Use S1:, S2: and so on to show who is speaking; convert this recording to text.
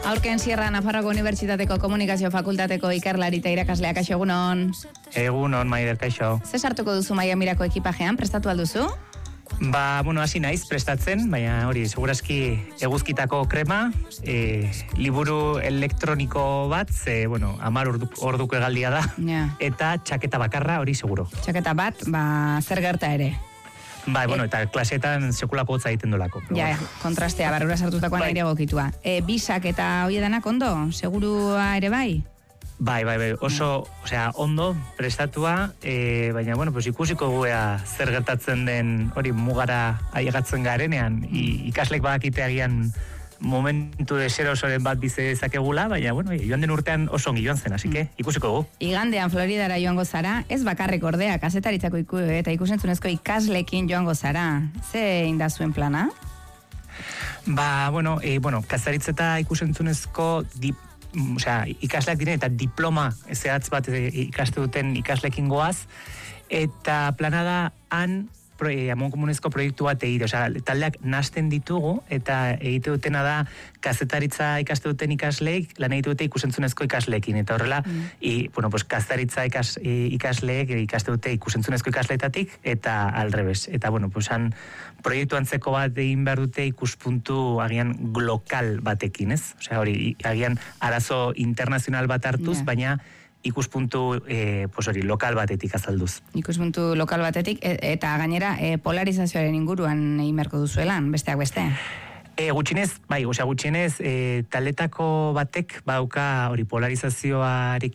S1: Aurken Sierra Nafarroko Unibertsitateko Komunikazio Fakultateko ikerlari eta irakasleak, kaixo, egunon.
S2: Egunon, Maider, kaixo.
S1: Ze sartuko duzu Miamirako ekipajean, prestatu alduzu?
S2: Hasi naiz prestatzen, baina hori, segurazki eguzkitako krema, liburu elektroniko bat, 10 orduko egaldia da, eta txaketa bakarra, hori seguro.
S1: Txaketa bat, zer gerta ere?
S2: Eta klasetan sekulako hotza egiten dolako.
S1: Kontrastea, barrura sartutakoan aire egokitua. Bisak eta hoi edanak ondo, segurua ere bai?
S2: Bai, oso, ondo prestatua, baina, ikusiko guea zer gertatzen den hori mugara ailegatzen garenean, ikaslek badakite agian momentu deserosoren bat bizi dezakegula, baina, joan den urtean oso ongi joan zen, así que ikusiko gu.
S1: Igandean Floridara joango zara, ez bakarrik ordea, kazetaritzako eta ikusentzunezko ikaslekin joango zara. Ze indazuen plana?
S2: Kazetaritza eta ikusentzunezko ikasleak diren eta diploma zehatz bat ikaste duten ikaslekin goaz, eta plana da amonkomunezko proiektu bat egite, taldeak nasten ditugu, eta egite dutena da kazetaritza ikaste duten ikasleek, lan egite dute ikusentzunezko ikasleekin, eta horrela, kazetaritza ikasleek ikaste dute ikusentzunezko ikasleetatik, eta alrebez. Eta, han proiektu antzeko bat egin behar dute ikuspuntu agian lokal batekin, ez? Hori, agian arazo internazional bat hartuz, baina ikuspuntu lokal batetik azalduz.
S1: Ikuspuntu lokal batetik, eta gainera polarizazioaren inguruan egin beharko duzuelan, besteak beste?
S2: Gutxienez, taldetako batek bauka hori polarizazioarekin